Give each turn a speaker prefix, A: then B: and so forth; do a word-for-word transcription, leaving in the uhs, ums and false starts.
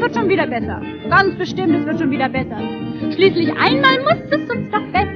A: wird schon wieder besser. Ganz bestimmt, es wird schon wieder besser. Schließlich einmal muss es uns doch besser